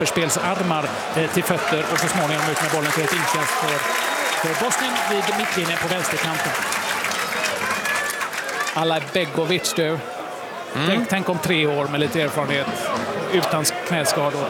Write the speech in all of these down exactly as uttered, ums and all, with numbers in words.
spelsarmar till fötter och så småningom ut med bollen till ett inkast för, för Bosnien vid mittlinjen på vänsterkanten. Alaj Begovic, du. Mm. Tänk, tänk om tre år med lite erfarenhet utan knäskador.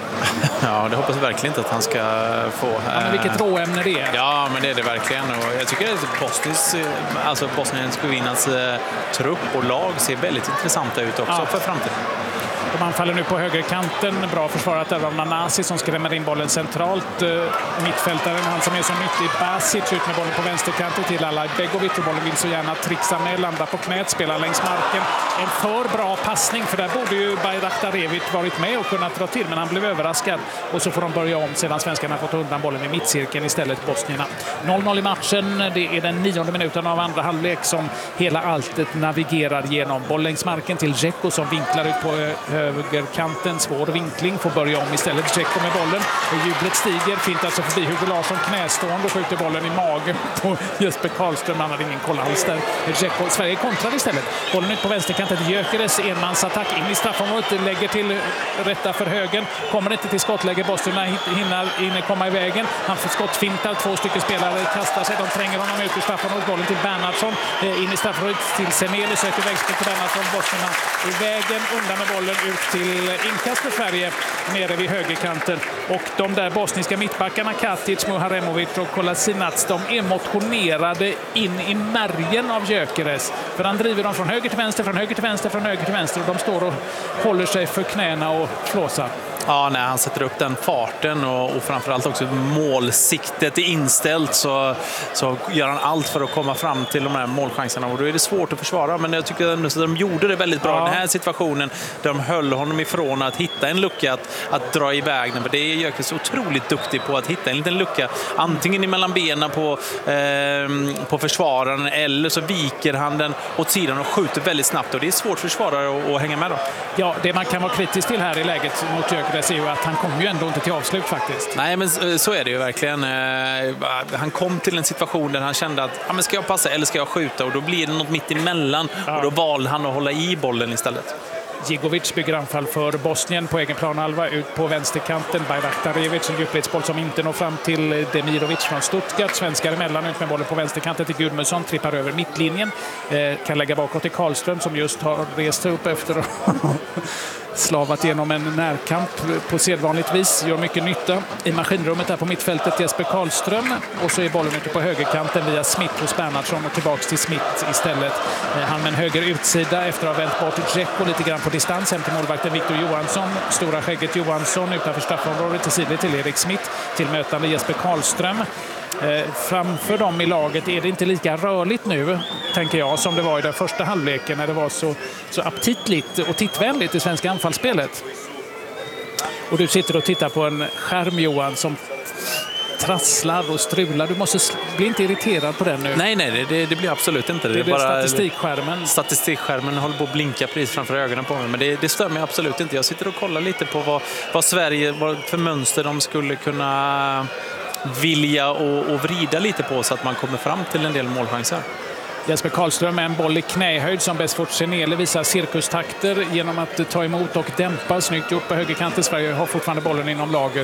Ja, det hoppas jag verkligen inte att han ska få. Ja, men vilket råämne det är. Ja, men det är det verkligen. Och jag tycker att Bosniens, alltså Bosnien-Hercegovinas trupp och lag ser väldigt intressanta ut också, ja, för framtiden. De anfaller nu på högerkanten. Bra försvarat av Nanasi som skrämmer in bollen centralt. Mittfältaren, han som är så nyttig, Basic, ut med bollen på vänsterkanten till Alaj Begovic. Och bollen vill så gärna trixa med, landa på knät, spela längs marken. En för bra passning, för där borde ju Bayraktarevic varit med och kunnat dra till, men han blev överraskad. Och så får de börja om sedan svenskarna fått undan bollen i mittcirkeln istället, bosnierna. noll noll i matchen. Det är den nionde minuten av andra halvlek som hela alltet navigerar genom. Boll längs marken till Dzeko som vinklar ut på högerkanten, svår vinkling, får börja om istället. Dzeko med bollen och jublet stiger, fint alltså förbi Hugo Larsson knästående och skjuter bollen i magen på Jesper Karlström. Han hade ingen koll alls där. Dzeko, Sverige kontrar istället. Bollen ut på vänsterkanten till Gyökeres, enmansattack in i straffområdet, lägger till rätta för högen, kommer inte till skottläge. Bosnierna hinner, hinner komma i vägen. Han får skottfintar, två stycken spelare kastar sig, de tränger honom ut i straffområdet. Bollen till Bernhardsson, in i straffområdet till Seneli, söker vägspel till Bernhardsson. Bosnierna i vägen, undan med bollen ut till inkast för Sverige nere vid högerkanten. Och de där bosniska mittbackarna Katic, Muharemovic och Kolasinac, de är motionerade in i märgen av Gyökeres. För han driver dem från höger till vänster, från höger till vänster, från höger till vänster. Och de står och håller sig för knäna och flåsar. Ja, när han sätter upp den farten och, och framförallt också målsiktet är inställt, så, så gör han allt för att komma fram till de här målchanserna, och då är det svårt att försvara. Men jag tycker att de gjorde det väldigt bra, ja, i den här situationen. De höll honom ifrån att hitta en lucka att, att dra iväg den, för det är Gyökeres så otroligt duktig på att hitta en liten lucka, antingen mellan benen på, eh, på försvararen, eller så viker han den åt sidan och skjuter väldigt snabbt, och det är svårt för försvarare att, att hänga med då. Ja, det man kan vara kritisk till här i läget mot Gyökeres är ju att han kom ju ändå inte till avslut faktiskt. Nej, men så är det ju verkligen. Han kom till en situation där han kände att ja, men ska jag passa eller ska jag skjuta, och då blir det något mitt emellan, ja, och då valde han att hålla i bollen istället. Djigovic bygger anfall för Bosnien på egen planhalva ut på vänsterkanten. Bayraktarevic, en djupledsboll som inte når fram till Demirovic från Stuttgart. Svenskar emellan ut med bollen på vänsterkanten till Gudmundsson, trippar över mittlinjen. Eh, kan lägga bakåt till Karlström som just har rest upp efter att slavat igenom en närkamp på sedvanligt vis. Gör mycket nytta i maskinrummet där på mittfältet, Jesper Karlström. Och så är bollen ute på högerkanten via Smith hos Bernhardsson och tillbaks till Smith istället. Eh, han med en höger utsida efter att ha vänt bort till Dzeko lite grann på distans hem till målvakten Victor Johansson. Stora skägget Johansson utanför straffområdet till sidor till Erik Smith. Till mötande Jesper Karlström. Eh, framför dem i laget är det inte lika rörligt nu, tänker jag, som det var i den första halvleken när det var så, så aptitligt och tittvänligt i svenska anfallsspelet. Och du sitter och tittar på en skärm, Johan, som trasslar och strular. Du måste bli inte irriterad på den nu. Nej, nej, det, det blir absolut inte. Det, det är bara statistikskärmen. Statistikskärmen håller på att blinka precis framför ögonen på mig. Men det, det stör mig absolut inte. Jag sitter och kollar lite på vad, vad Sverige, vad för mönster de skulle kunna vilja och, och vrida lite på, så att man kommer fram till en del målchanser. Jesper Karlström med en boll i knähöjd som Besfort Seneli visar cirkustakter genom att ta emot och dämpa. Snyggt gjort på högerkanten. Sverige har fortfarande bollen inom laget.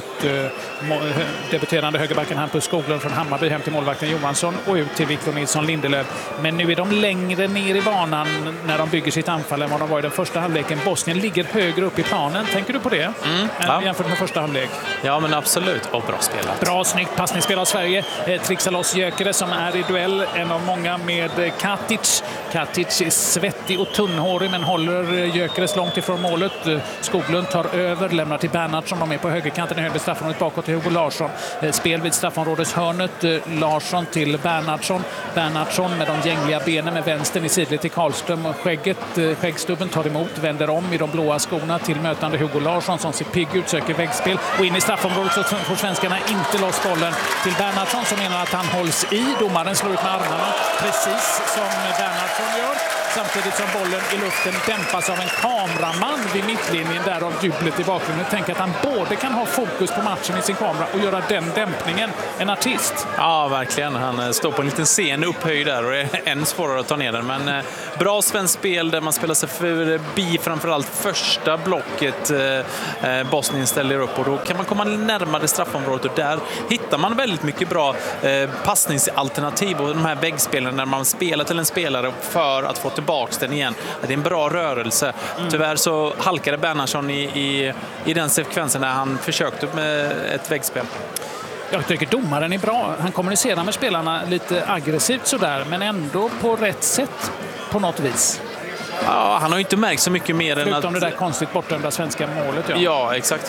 Debuterande högerbacken Hampus Skoglund från Hammarby hem till målvakten Johansson och ut till Victor Nilsson Lindelöf. Men nu är de längre ner i banan när de bygger sitt anfall än vad de var i den första halvleken. Bosnien ligger högre upp i planen. Tänker du på det? Mm, ja. Jämfört med första halvlek. Ja, men absolut. Och bra spelat. Bra, snyggt passningsspel av Sverige. Trixar loss Gyökeres som är i duell. En av många med Katic. Katic är svettig och tunnhårig men håller Gyökeres långt ifrån målet. Skoglund tar över, lämnar till Bernhardsson. De är på högerkanten i höger straffområdet bakåt till Hugo Larsson. Spel vid straffområdets hörnet. Larsson till Bernhardsson. Bernhardsson med de gängliga benen med vänstern i sidled till Karlström. Skägget, skäggstubben tar emot, vänder om i de blåa skorna till mötande Hugo Larsson som ser pigg ut, söker väggspel och in i straffområdet så får svenskarna inte loss bollen till Bernhardsson som menar att han hålls i. Domaren slår ut med armarna precis som Bernhardsson gör. Samtidigt som bollen i luften dämpas av en kameraman vid mittlinjen, därav jublet i bakgrunden. Tänk att han både kan ha fokus på matchen i sin kamera och göra den dämpningen. En artist. Ja, verkligen. Han står på en liten scen upphöjd där och det är än svårare att ta ner den. Men eh, bra svensk spel där man spelar sig förbi framförallt första blocket eh, Bosnien ställer upp och då kan man komma närmare straffområdet och där hittar man väldigt mycket bra eh, passningsalternativ och de här väggspelen när man spelar till en spelare för att få tillbaka den igen. Det är en bra rörelse. Mm. Tyvärr så halkade Bernhardsson i, i, i den sekvensen när han försökte med ett väggspel. Jag tycker domaren är bra. Han kommunicerar med spelarna lite aggressivt sådär, men ändå på rätt sätt på något vis. Ja, han har ju inte märkt så mycket mer Förutom än att... Förutom det där konstigt bortdömda svenska målet. Ja, ja exakt.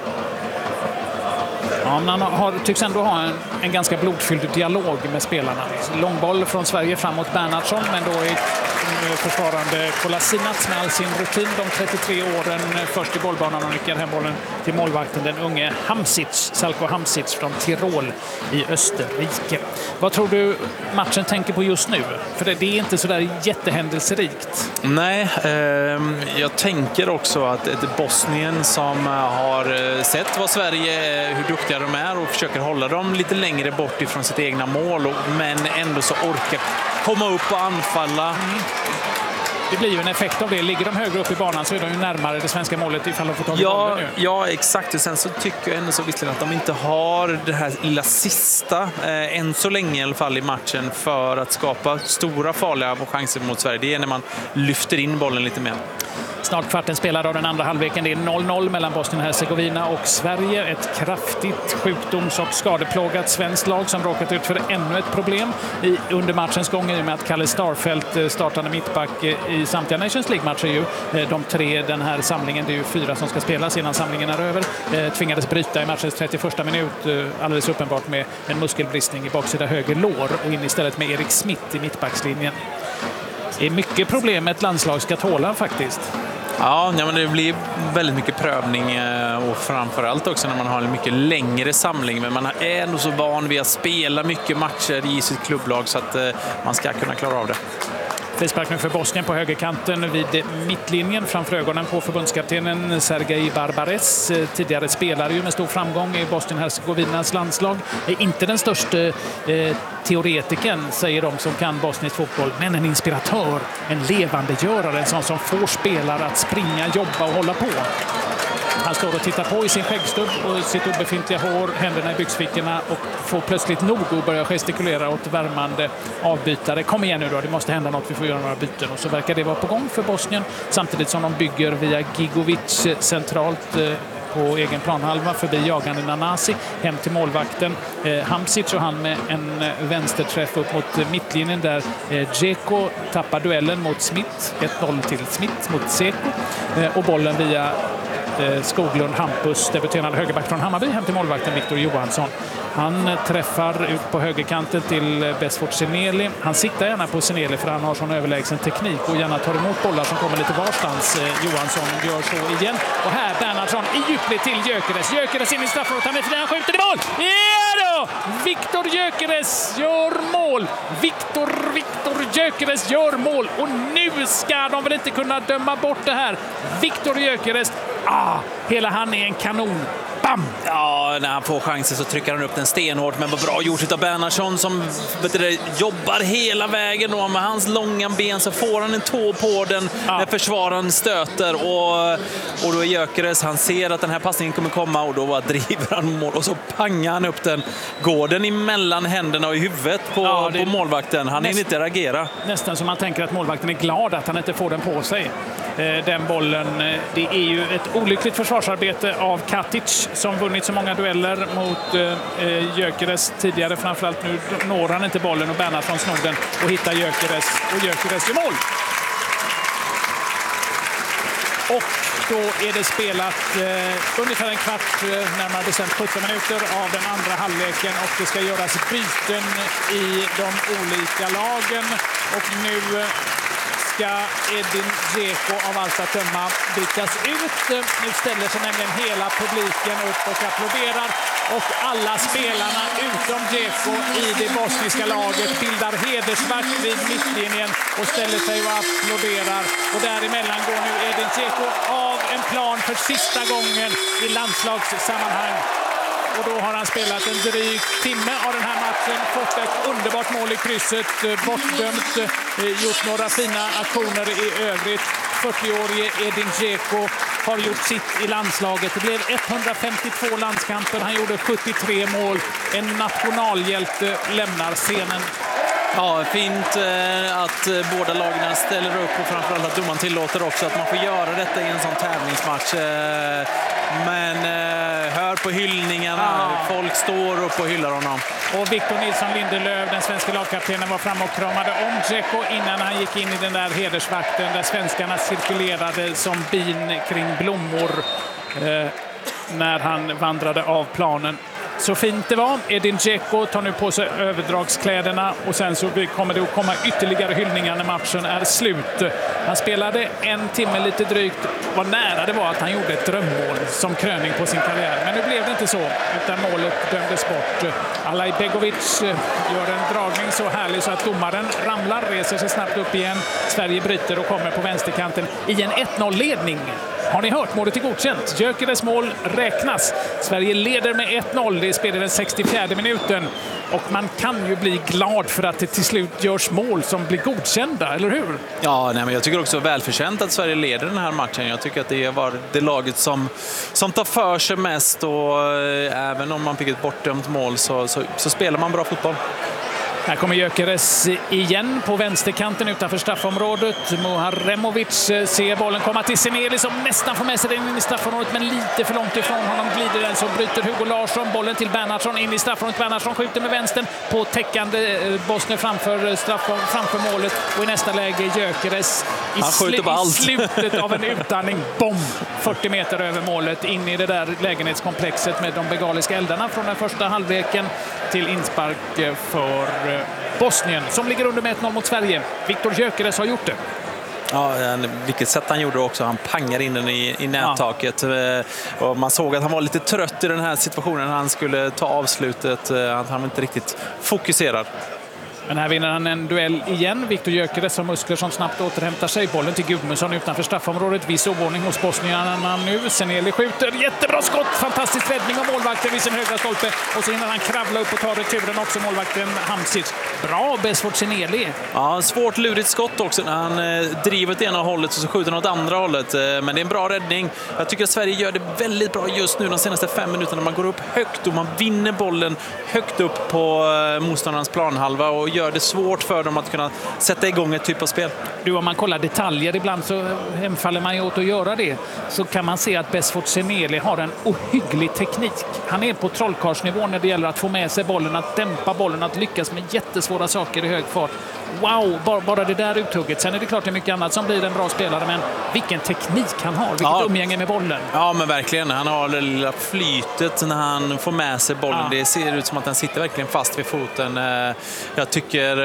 Ja, men han har, tycks ändå ha en, en ganska blodfylld dialog med spelarna. Långboll från Sverige fram mot Bernhardsson, men då är försvarande Kolasinac med all sin rutin de trettiotre åren först i bollbanan och nickar hem bollen till målvakten, den unge Hamsic, Salko Hamsic från Tirol i Österrike. Vad tror du matchen tänker på just nu? För det, det är inte så där jättehändelserikt. Nej, eh, jag tänker också att ett Bosnien som har sett vad Sverige, hur duktiga de är och försöker hålla dem lite längre bort ifrån sitt egna mål, och, men ändå så orkar komma upp och anfalla. Mm. Det blir ju en effekt av det. Ligger de högre upp i banan så är de ju närmare det svenska målet ifall de får tag i ja, bollen nu. Ja, exakt. Och sen så tycker jag ändå så visserligen att de inte har det här lilla sista, eh, än så länge i alla fall i matchen, för att skapa stora farliga chanser mot Sverige. Det är när man lyfter in bollen lite mer. Snart kvarten spelad av den andra halvleken. Det är noll noll mellan Bosnien-Hercegovina och Sverige. Ett kraftigt sjukdoms- och skadeplågat svenskt lag som råkat ut för ännu ett problem i, under matchens gång i och med att Kalle Starfelt startade mittback i samtliga Nations League-matcher. Ju. De tre, den här samlingen, det är ju fyra som ska spelas innan samlingen är över, tvingades bryta i matchens trettioförsta minut, alldeles uppenbart med en muskelbristning i baksida höger lår och in istället med Erik Smith i mittbackslinjen. Det är mycket problem med ett landslag ska tåla faktiskt. Ja, men det blir väldigt mycket prövning och framförallt också när man har en mycket längre samling. Men man är ändå så van vid att spela mycket matcher i sitt klubblag så att man ska kunna klara av det. Frispark nu för Bosnien på högerkanten vid mittlinjen framför ögonen på förbundskaptenen Sergej Barbares. Tidigare spelare ju med stor framgång i Bosnien-Hercegovinas landslag. Är inte den största eh, teoretiken, säger de som kan bosnisk fotboll, men en inspiratör, en levandegörare, en sån som får spelare att springa, jobba och hålla på. Han står och tittar på i sin skäggstubb och sitt obefintliga hår, händerna i byxfickorna, och får plötsligt nog och börjar gestikulera åt värmande avbytare. Kom igen nu då, det måste hända något, vi får göra några byten. Och så verkar det vara på gång för Bosnien, samtidigt som de bygger via Gigovic centralt på egen planhalva förbi jagande Nanasi hem till målvakten eh, Hamsic, och han med en vänsterträff upp mot mittlinjen där eh, Dzeko tappar duellen mot Smith, ett noll till Smith mot Seko, eh, och bollen via Skoglund Hampus, debuterande högerback från Hammarby, hem till målvakten Victor Johansson. Han träffar ut på högerkanten till Besfort Seneli. Han siktar gärna på Seneli för han har sån överlägsen teknik och gärna tar emot bollar som kommer lite varstans. Johansson gör så igen. Och här Bernhardsson i djupled till Gyökeres. Gyökeres in i straffområdet, han är fri, han skjuter i mål! Ja då! Victor Gyökeres gör mål! Victor, Victor Gyökeres gör mål! Och nu ska de väl inte kunna döma bort det här. Victor Gyökeres, ah, hela han är en kanon. Bam! Ja, när han får chansen så trycker han upp den stenhårt, men vad bra gjort av Bernhardsson som vet du, jobbar hela vägen och med hans långa ben så får han en tå på den ja. När försvararen stöter och, och då är Gyökeres, han ser att den här passningen kommer komma och då bara driver han mål och så pangar han upp den, går den emellan händerna och i huvudet på, ja, på målvakten. Han hinner inte reagera. Nästan som man tänker att målvakten är glad att han inte får den på sig. Den bollen, det är ju ett olyckligt försvarsarbete av Katic som vunnit så många dueller mot eh, Gyökeres tidigare. Framförallt nu når han inte bollen och Bernhardsson snor den och hittar Gyökeres och Gyökeres i mål. Och då är det spelat eh, ungefär en kvart, eh, närmare bestämt sjutton minuter av den andra halvleken, och det ska göras byten i de olika lagen. Och nu ska Edin Dzeko av allt att döma bytas ut. Nu ställer sig nämligen hela publiken upp och applåderar. Och alla spelarna utom Dzeko i det bosniska laget bildar hedersvakt vid mittlinjen och ställer sig och applåderar. Och däremellan går nu Edin Dzeko av en plan för sista gången i landslagssammanhang. Och då har han spelat en dryg timme av den här matchen, fått ett underbart mål i krysset, bortdömt, gjort några fina aktioner i övrigt. fyrtioårige Edin Dzeko har gjort sitt i landslaget. Det blev etthundrafemtiotvå landskamper, han gjorde sjuttiotre mål. En nationalhjälte lämnar scenen. Ja, fint eh, att eh, båda lagen ställer upp och framförallt att domaren tillåter också att man får göra detta i en sån tävlingsmatch. Eh, men eh, hör på hyllningarna, ja. Folk står upp och hyllar honom. Och Victor Nilsson Lindelöf, den svenska lagkaptenen, var fram och kramade om Dzeko innan han gick in i den där hedersvakten där svenskarna cirkulerade som bin kring blommor eh, när han vandrade av planen. Så fint det var. Edin Dzeko tar nu på sig överdragskläderna och sen så kommer det att komma ytterligare hyllningar när matchen är slut. Han spelade en timme lite drygt. Vad nära det var att han gjorde ett drömmål som kröning på sin karriär. Men nu blev det inte så, utan målet dömdes bort. Alaj Begovic gör en dragning så härlig så att domaren ramlar, reser sig snabbt upp igen. Sverige bryter och kommer på vänsterkanten i en ett noll-ledning. Har ni hört? Målet är godkänt. Gyökeres mål räknas. Sverige leder med ett noll. Det spelar den sextiofjärde minuten. Och man kan ju bli glad för att det till slut görs mål som blir godkända, eller hur? Ja, nej, men jag tycker också välförtjänt att Sverige leder den här matchen. Jag tycker att det var det laget som, som tar för sig mest. Och eh, även om man fick ett bortdömt mål så, så, så spelar man bra fotboll. Här kommer Gyökeres igen på vänsterkanten utanför straffområdet. Muharemovic ser bollen komma till Seneli som nästan får med sig den in i straffområdet, men lite för långt ifrån honom glider den, så bryter Hugo Larsson bollen till Bernhardsson in i straffområdet. Bernhardsson skjuter med vänstern på täckande Bosnien framför, straff, framför målet, och i nästa läge Gyökeres i, sl- i slutet av en utandning, bom, fyrtio meter över målet in i det där lägenhetskomplexet med de begaliska eldarna från den första halvleken till inspark för Bosnien som ligger under med ett noll mot Sverige. Viktor Gyökeres har gjort det. Ja, vilket sätt han gjorde också. Han pangar in den i, i nättaket. Ja. Och man såg att han var lite trött i den här situationen. Han skulle ta avslutet. Han var inte riktigt fokuserad. Men här vinner han en duell igen. Viktor Gyökeres har muskler som snabbt återhämtar sig. Bollen till Gudmundsson utanför straffområdet. Viss oordning hos bosnierna nu. Seneli skjuter. Jättebra skott. Fantastisk räddning av målvakten vid sin högra stolpe. Och så hinner han kravla upp och ta returen också, målvakten Hamsic. Bra Besfort Seneli. Ja, svårt lurigt skott också när han eh, driver åt ena hållet och så skjuter han åt andra hållet. Eh, men det är en bra räddning. Jag tycker att Sverige gör det väldigt bra just nu de senaste fem minuterna. Man går upp högt och man vinner bollen högt upp på eh, motståndarens planhalva och gör det svårt för dem att kunna sätta igång ett typ av spel. Du, om man kollar detaljer, ibland så hemfaller man ju åt att göra det, så kan man se att Besfort Seneli har en ohygglig teknik. Han är på trollkarlsnivå när det gäller att få med sig bollen, att dämpa bollen, att lyckas med jättesvåra saker i hög fart. Wow, bara, bara det där uttugget. Sen är det klart det är mycket annat som blir en bra spelare, men vilken teknik han har, vilket ja. umgänge med bollen. Ja, men verkligen. Han har det lilla flytet när han får med sig bollen. Ja. Det ser ut som att den sitter verkligen fast vid foten. Jag tycker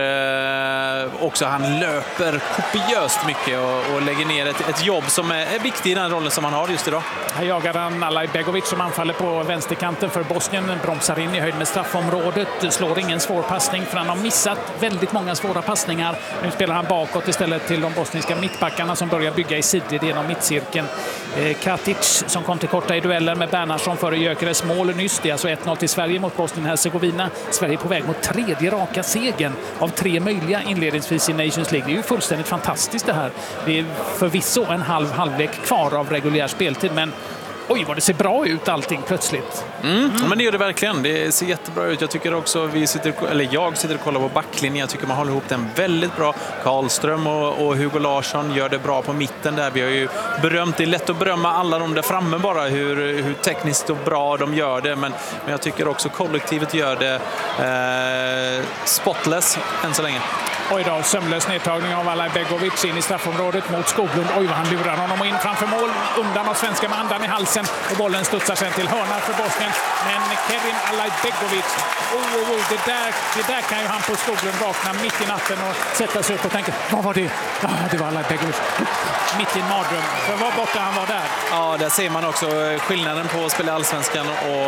också att han löper kopiöst mycket och, och lägger ner ett, ett jobb som är, är viktigt i den rollen som han har just idag. Här jagar han Alaj Begovic som anfaller på vänsterkanten för Bosnien. Bromsar in i höjd med straffområdet. Slår ingen svår passning för han har missat väldigt många svåra passningar. Nu spelar han bakåt istället till de bosniska mittbackarna som börjar bygga i sidled genom mittcirkeln. Eh, Katic som kom till korta i duellen med Bernhardsson före Gyökeres mål nyss. Det är alltså ett noll till Sverige mot Bosnien-Hercegovina. Sverige är på väg mot tredje raka segern av tre möjliga inledningsvis i Nations League. Det är ju fullständigt fantastiskt det här. Det är förvisso en halv halvlek kvar av reguljär speltid, men oj, vad det ser bra ut allting plötsligt. Mm, mm. Men det gör det verkligen. Det ser jättebra ut. Jag tycker också vi sitter, eller jag sitter och kollar på backlinjen. Jag tycker man håller ihop den väldigt bra. Karlström och, och Hugo Larsson gör det bra på mitten där. Vi har ju berömt, det är lätt att berömma alla de där framme bara hur, hur tekniskt och bra de gör det. Men, men jag tycker också kollektivet gör det eh, spotless än så länge. Oj då, sömlös nedtagning av Alaj Begovic in i straffområdet mot Skoglund. Oj vad han lurar honom och in framför mål. Undan av svenska med andan i halsen. Och bollen studsar sen till hörna för Bosnien. Men Kerim Alaj Begovic, oh, oh, oh, det, där, det där kan ju han på Skoglund vakna mitt i natten och sätta sig upp och tänka, vad var det? Ja, det var Alaj Begovic. Mitt i en mardröm. För vad borta han var där. Ja, där ser man också skillnaden på att spela allsvenskan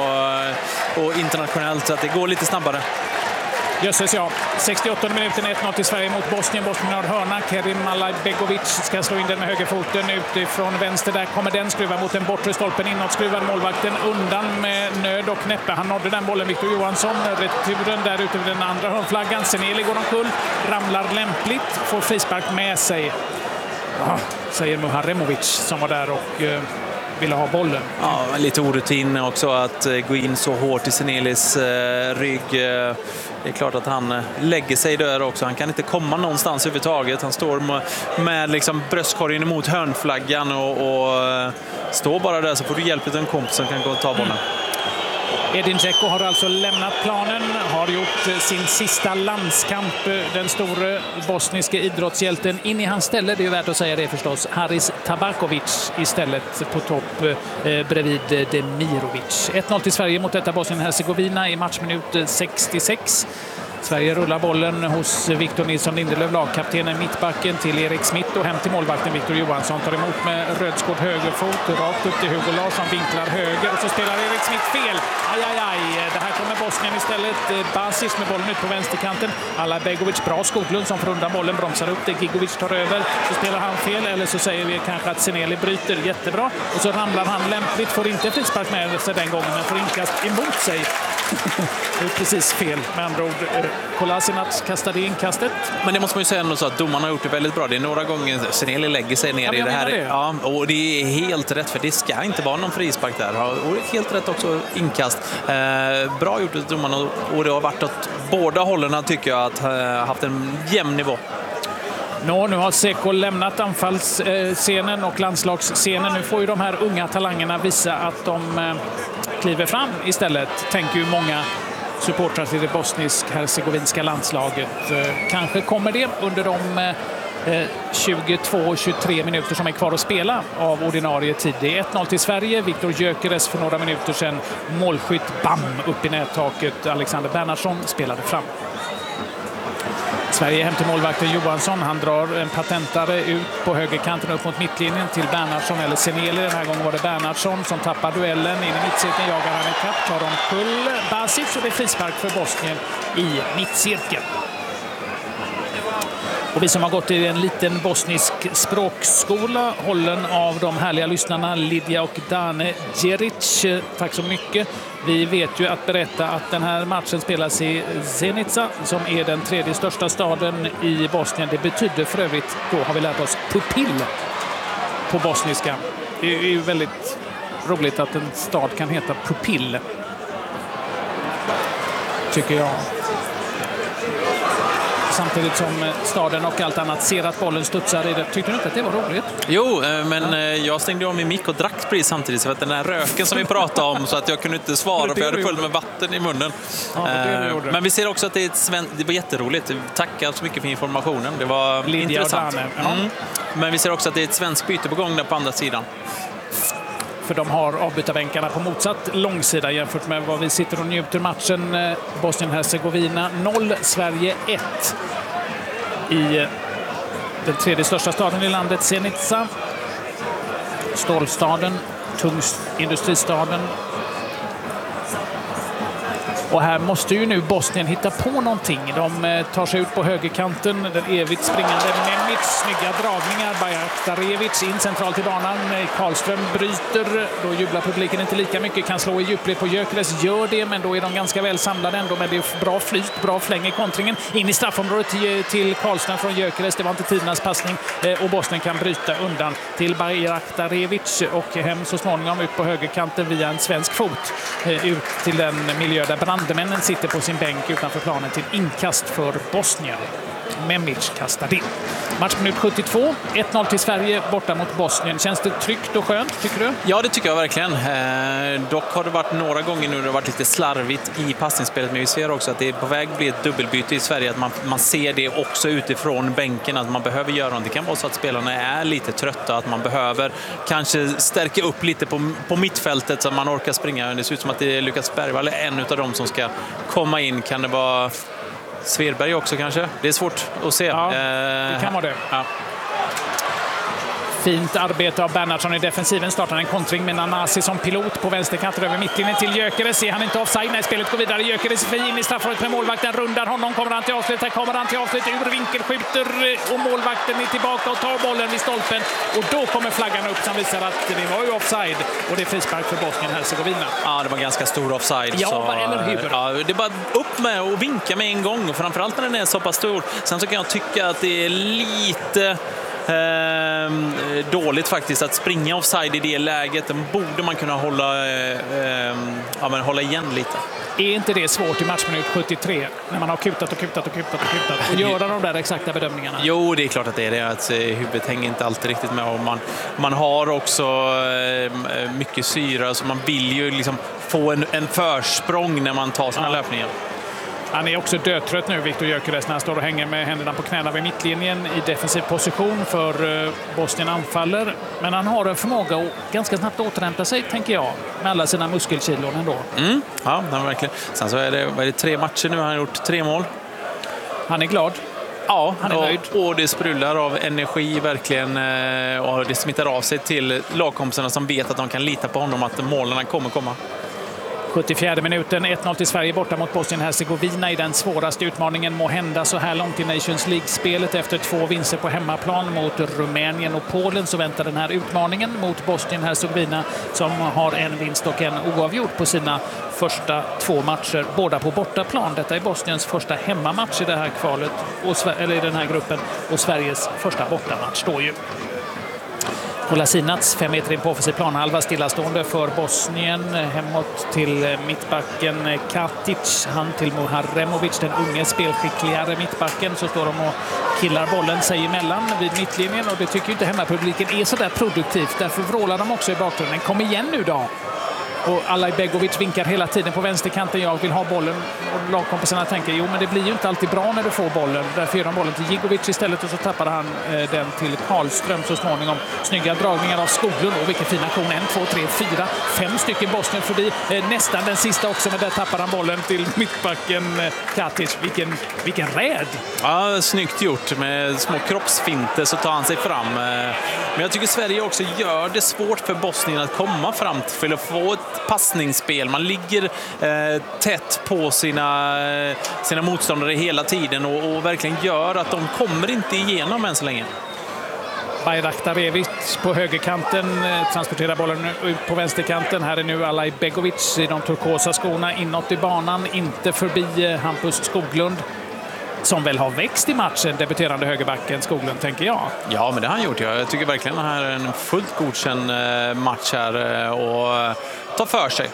och, och internationellt. Så att det går lite snabbare. Jösses ja, sextioåttonde minuten ett noll till Sverige mot Bosnien. Bosnien har hörna. Kerim Alaj Begovic ska slå in den med högerfoten utifrån vänster. Där kommer den skruva mot den bortre stolpen. Inåt skruvar målvakten undan med nöd och näppe. Han nådde den bollen, Victor Johansson. Returen där ute vid den andra hörnflaggan. Seneli går omkull, ramlar lämpligt, får frispark med sig. Ja, säger Muharemovic som var där och eh, ville ha bollen. Ja, lite orutin också att eh, gå in så hårt i Senelis eh, rygg. Eh, det är klart att han eh, lägger sig där också. Han kan inte komma någonstans överhuvudtaget. Han står med, med liksom bröstkorgen emot hörnflaggan och, och eh, står bara där, så får du hjälp av en kompis som kan gå och ta bollen. Mm. Edin Dzeko har alltså lämnat planen, har gjort sin sista landskamp, den stora bosniska idrottshjälten. In i hans ställe, det är värt att säga det förstås, Haris Tabakovic istället på topp eh, bredvid Demirovic. ett noll till Sverige mot detta Bosnien-Hercegovina i matchminut sextiosex. Sverige rullar bollen hos Victor Nilsson Lindelöf, lagkaptenen, mittbacken till Erik Smith och hem till målvakten Victor Johansson. Tar emot med rödskåd högerfot, rakt upp till Hugo Larsson, vinklar höger och så spelar Erik Smith fel. Aj, aj, aj. Det här kommer Bosnien istället. Basis med bollen ut på vänsterkanten. Alaj Begovic, bra. Skoglund som får undan bollen, bromsar upp det. Gigovic tar över, så spelar han fel. Eller så säger vi kanske att Seneli bryter jättebra. Och så ramlar han lämpligt, får inte frispark med sig den gången, men får inkast emot sig. Det är precis fel. Med andra ord, Kolasinac kastade inkastet. Men det måste man ju säga ändå så att domarna har gjort det väldigt bra. Det är några gånger Seneli lägger sig ner ja, i det här. Det. Ja, och det är helt rätt, för det ska inte vara någon frispark där. Och helt rätt också inkast. Eh, bra gjort av domarna, och det har varit åt båda hållerna tycker jag, att ha eh, haft en jämn nivå. Nå, nu har Seko lämnat anfallsscenen och landslagsscenen. Nu får ju de här unga talangerna visa att de eh, kliver fram istället, tänker ju många supportrar till det bosnisk-hercegovinska landslaget. Kanske kommer det under de tjugotvå tjugotre minuter som är kvar att spela av ordinarie tid. Det är ett noll till Sverige. Viktor Gyökeres för några minuter sedan. Målskytt, bam, upp i nättaket. Alexander Bernhardsson spelade fram. Sverige hem till målvakten Johansson. Han drar en patentare ut på högerkanten upp mot mittlinjen till Bernhardsson eller Seneli. Den här gången var det Bernhardsson som tappar duellen. In i mittcirkeln jagar han i kapp. Tar de kull Basic och det är frispark för Bosnien i mittcirkeln. Och vi som har gått i en liten bosnisk språkskola, hållen av de härliga lyssnarna Lidja och Dane Djeric. Tack så mycket. Vi vet ju att berätta att den här matchen spelas i Zenica, som är den tredje största staden i Bosnien. Det betyder för övrigt, då har vi lärt oss, pupill på bosniska. Det är ju väldigt roligt att en stad kan heta pupill, tycker jag. Samtidigt som staden och allt annat ser att bollen studsar i det. Tyckte du inte att det var roligt? Jo, men jag stängde om min mick och drack precis samtidigt, så att den här röken som vi pratade om, så att jag kunde inte svara för jag hade fullt med vatten i munnen. Ja, det men vi ser också att det är ett sven... det var jätteroligt. Tackar så mycket för informationen. Det var Lidja intressant. Ja. Mm. Men vi ser också att det är ett svenskt byte på gång där på andra sidan. För de har avbytarbänkarna på motsatt långsida jämfört med vad vi sitter och njuter matchen. Bosnien-Hercegovina noll, Sverige ett. I den tredje största staden i landet, Zenica. Stålstaden, tung industristaden. Och här måste ju nu Bosnien hitta på någonting. De tar sig ut på högerkanten. Den evigt springande Memic. Snygga dragningar. Bajraktarevic in centralt i banan. Karlström bryter. Då jublar publiken inte lika mycket. Kan slå i djupled på Gyökeres. Gör det, men då är de ganska väl samlade ändå. Men det är bra flyt, bra fläng i kontringen. In i straffområdet till Karlström från Gyökeres. Det var inte tidernas passning. Och Bosnien kan bryta undan till Bajraktarevic. Och hem så småningom ut på högerkanten via en svensk fot. Ut till den miljö där Brand bandemännen sitter på sin bänk utanför planen till inkast för Bosnien. Memic kastar in. Matchminut sjuttiotvå, ett noll till Sverige borta mot Bosnien. Känns det tryggt och skönt, tycker du? Ja, det tycker jag verkligen. Eh, dock har det varit några gånger nu det har varit lite slarvigt i passningsspelet, men vi ser också att det är på väg att bli ett dubbelbyte i Sverige. Att man, man ser det också utifrån bänken, att man behöver göra något. Det kan vara så att spelarna är lite trötta, att man behöver kanske stärka upp lite på, på mittfältet så att man orkar springa. Det ser ut som att det är Lukas Bergvall, en av dem som ska komma in. Kan det vara Svedberg också kanske? Det är svårt att se. Ja, det kan vara det. Ja. Fint arbete av Bernhardsson i defensiven. Startar en kontring med Nanasi som pilot på vänsterkanten över mittlinjen till Gyökeres. Ser han inte offside när spelet går vidare. Gyökeres fri in i straffområdet med målvakten. Rundar honom. Kommer han till avslut. Här kommer han till avslut. Ur vinkel skjuter och målvakten är tillbaka och tar bollen vid stolpen. Och då kommer flaggan upp som visar att det var ju offside. Och det är frispark för Bosnien-Hercegovina. Ja, det var ganska stor offside. Ja, så, eller hur? Ja, det är bara upp med och vinka med en gång. Framförallt när den är så pass stor. Sen så kan jag tycka att det är lite... Eh, dåligt faktiskt att springa offside i det läget. Den borde man kunna hålla, eh, ja, men hålla igen lite. Är inte det svårt i matchminut sjuttiotre när man har kutat och kutat och kutat och kutat och göra de där exakta bedömningarna? Jo, det är klart att det är det. Att huvudet hänger inte alltid riktigt med. Och man, man har också eh, mycket syra, så man vill ju liksom få en, en försprång när man tar sina ja. löpningar. Han är också dödtrött nu, Viktor Gyökeres, när han står och hänger med händerna på knäna vid mittlinjen i defensiv position för Bosnien anfaller. Men han har en förmåga att ganska snabbt återhämta sig, tänker jag, med alla sina muskelkilon ändå. Mm, ja, verkligen. Sen så är det, är det tre matcher nu, han har gjort tre mål. Han är glad. Ja, han är nöjd. Och, och det sprudlar av energi verkligen, och det smittar av sig till lagkompisarna som vet att de kan lita på honom, att målen kommer komma. sjuttiofjärde minuten, ett noll till Sverige borta mot Bosnien-Hercegovina i den svåraste utmaningen må hända så här långt i Nations League-spelet. Efter två vinster på hemmaplan mot Rumänien och Polen så väntar den här utmaningen mot Bosnien-Hercegovina som har en vinst och en oavgjord på sina första två matcher, båda på bortaplan. Detta är Bosniens första hemmamatch i det här kvalet, och, eller i den här gruppen, och Sveriges första bortamatch då ju. Kolasinac, fem meter in på offensiv planhalva, stillastående för Bosnien. Hemåt till mittbacken Katic, han till Muharemovic, den unge spelskickligare mittbacken. Så står de och killar bollen sig emellan vid mittlinjen, och det tycker inte hemmapubliken är så där produktivt. Därför vrålar de också i bakgrunden. Kom igen nu då! Och Alaj Begovic vinkar hela tiden på vänsterkanten. Jag vill ha bollen. Och lagkompisarna tänker, jo men det blir ju inte alltid bra när du får bollen. Därför ger de bollen till Gigovic istället, och så tappar han eh, den till Karlström så småningom. Snygga dragningar av Skoglund. Och vilken fin aktion. En, två, tre, fyra, fem stycken Bosnien förbi. Eh, nästan den sista också, men där tappar han bollen till mittbacken eh, Katic. Vilken, vilken räd! Ja, snyggt gjort. Med små kroppsfinter så tar han sig fram. Men jag tycker Sverige också gör det svårt för Bosnien att komma fram till att få ett passningsspel. Man ligger eh, tätt på sina, sina motståndare hela tiden och, och verkligen gör att de kommer inte igenom än så länge. Bayraktarevic på högerkanten transporterar bollen ut på vänsterkanten. Här är nu Alaj Begovic i de turkosa skorna inåt i banan, inte förbi Hampus Skoglund, som väl har växt i matchen, debuterande högerbacken Skoglund, tänker jag. Ja, men det har han gjort. Jag tycker verkligen att det här är en fullt godkänd match här och tar för sig.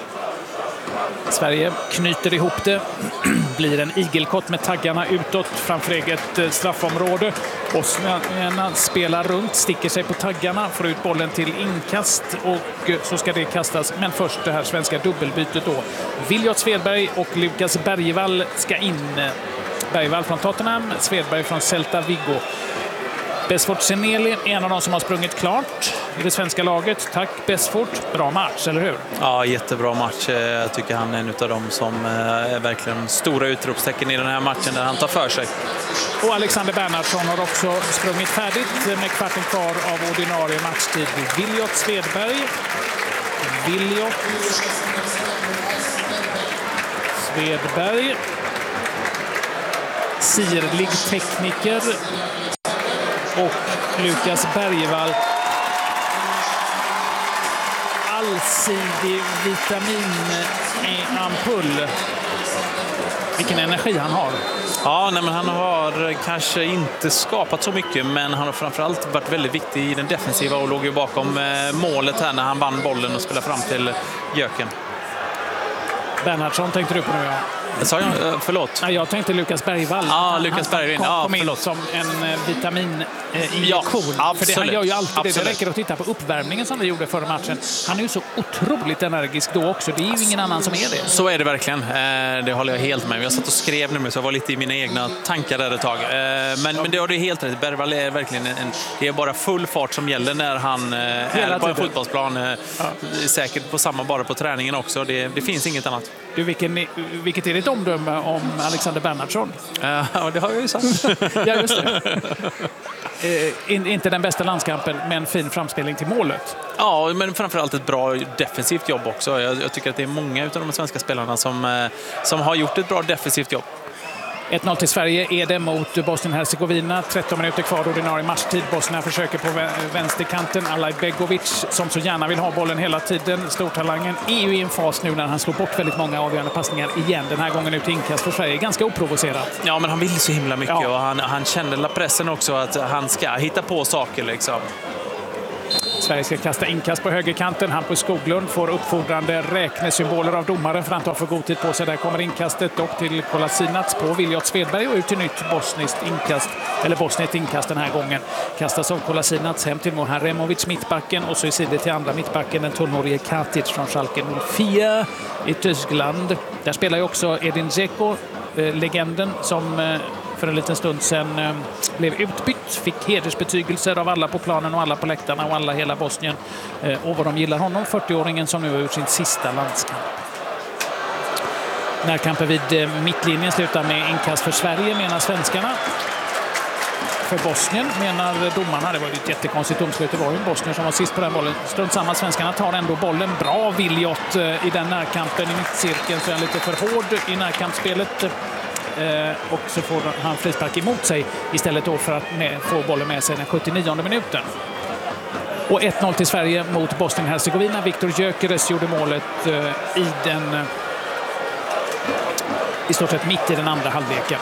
Sverige knyter ihop det. Blir en igelkott med taggarna utåt framför eget straffområde. Bosnierna spelar runt, sticker sig på taggarna, får ut bollen till inkast och så ska det kastas. Men först det här svenska dubbelbytet då. Viljot Svedberg och Lukas Bergvall ska in. Bergvall från Tottenham, Svedberg från Celta Vigo. Besfort Seneli är en av de som har sprungit klart i det svenska laget. Tack Besfort, bra match, eller hur? Ja, jättebra match. Jag tycker han är en av dem som är verkligen stora utropstecken i den här matchen där han tar för sig. Och Alexander Bernhardsson har också sprungit färdigt med kvarten kvar av ordinarie matchtid. Viljot Svedberg. Viljot Svedberg. Sirlig tekniker. Och Lukas Bergvall. Allsidig vitaminampull. Vilken energi han har. Ja, nej, men han har kanske inte skapat så mycket, men han har framförallt varit väldigt viktig i den defensiva och låg ju bakom målet här när han vann bollen och spelade fram till Jöken. Bernhardsson tänkte du på nu, ja. Sa jag? Förlåt. Nej, jag tänkte Lukas Bergvall. Ja, Lukas Bergvall. Han kom, Ja, kom in förlåt. som en eh, vitamininjektion. Ja, för det, han gör ju alltid absolut. det. Det räcker att titta på uppvärmningen som vi gjorde förra matchen. Han är ju så otroligt energisk då också. Det är ju ingen annan som är det. Så är det verkligen. Eh, det håller jag helt med. Jag satt och skrev nu så jag var lite i mina egna tankar där ett tag. Eh, men, men det har du helt rätt. Bergvall är verkligen en, det är bara full fart som gäller när han eh, är på en fotbollsplan. Eh, ja. Säkert på samma bara på träningen också. Det, det finns inget annat. Du, vilken, vilket är ditt omdöme om Alexander Bernhardsson? Ja, det har jag ju sagt. Ja, just det. Eh, in, inte den bästa landskampen, men fin framspelning till målet. Ja, men framförallt ett bra defensivt jobb också. Jag, jag tycker att det är många av de svenska spelarna som, eh, som har gjort ett bra defensivt jobb. ett noll till Sverige är det mot Bosnien-Hercegovina. tretton minuter kvar ordinarie matchtid. Bosnien försöker på vänsterkanten. Alaj Begovic, som så gärna vill ha bollen hela tiden. Stortalangen är ju i en fas nu när han slår bort väldigt många avgörande passningar igen. Den här gången ut inkast för Sverige. Ganska oprovocerat. Ja, men han vill så himla mycket. Ja. Och han, han kände la pressen också att han ska hitta på saker liksom. Sverige ska kasta inkast på högerkanten. Hampus Skoglund får uppfordrande räknesymboler av domaren för han tar för god tid på sig. Där kommer inkastet dock till Kolasinac på Viljot Svedberg och ut till nytt bosniskt inkast. Eller bosniskt inkast den här gången. Kastas av Kolasinac hem till Moharemovic mittbacken och så i sidan till andra mittbacken den tolvårige Katic från Schalke noll fyra i Tyskland. Där spelar ju också Edin Dzeko, eh, legenden som eh, för en liten stund sedan eh, blev utbytt, fick hedersbetygelser av alla på planen och alla på läktarna och alla hela Bosnien. Eh, och vad de gillar honom, fyrtioåringen som nu har gjort sin sista landskamp. Närkampen vid eh, mittlinjen slutar med inkast för Sverige, menar svenskarna. För Bosnien menar domarna. Det var ju ett jättekonstigt domslut. Det var ju en Bosnien som var sist på den bollen. Strunt samma, svenskarna tar ändå bollen. Bra Viljot eh, i den närkampen i mittcirkeln, så är han lite för hård i närkampsspelet. Eh, och så får han frispark emot sig istället då för att med, få bollen med sig den sjuttionionde minuten. Och ett noll till Sverige mot Bosnien-Hercegovina. Viktor Gyökeres gjorde målet eh, i den eh, i stort sett mitt i den andra halvleken.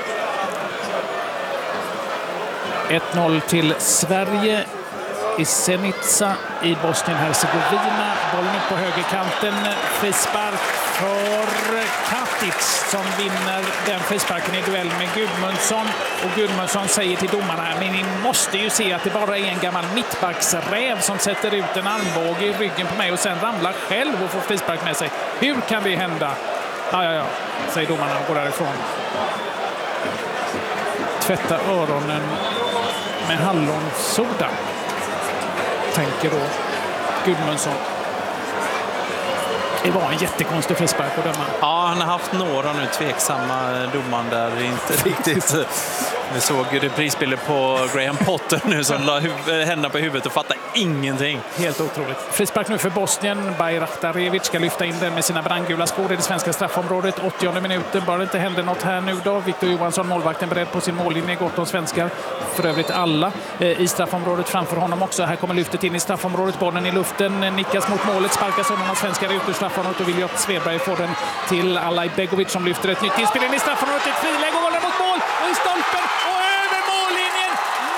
ett noll till Sverige i Zenica i Bosnien-Hercegovina. Bollen upp på högerkanten. Frispark för Katic som vinner den frisparken i duell med Gudmundsson. Och Gudmundsson säger till domarna, men ni måste ju se att det bara är en gammal mittbacksräv som sätter ut en armbåge i ryggen på mig och sen ramlar själv och får frispark med sig. Hur kan det hända? Ja, ja, ja, säger domarna och går därifrån. Tvätta öronen med hallonsoda, tänker då Gudmundsson. Det var en jättekonstig frispark att döma. Ja, han har haft några nu tveksamma domaren där. Inte riktigt. Vi såg reprisbilder på Graham Potter nu som la händerna på huvudet och fattade ingenting. Helt otroligt. Frispark nu för Bosnien. Bajraktarevic ska lyfta in den med sina brandgula skor i det svenska straffområdet. åttionde minuten. Bara det inte händer något här nu då. Victor Johansson, målvakten, beredd på sin mållinje. Gott om svenskar. För övrigt alla eh, i straffområdet framför honom också. Här kommer lyftet in i straffområdet. Bollen i luften. Nickas mot målet. Sparkas undan av svenskar ut ur straffområdet. Och Viljot Svedberg får den till Alaj Begovic som lyfter ett nytt inspel in i straffområdet. Ett friläge och bollen mot mål. Och i stolpen. Och över mållinjen.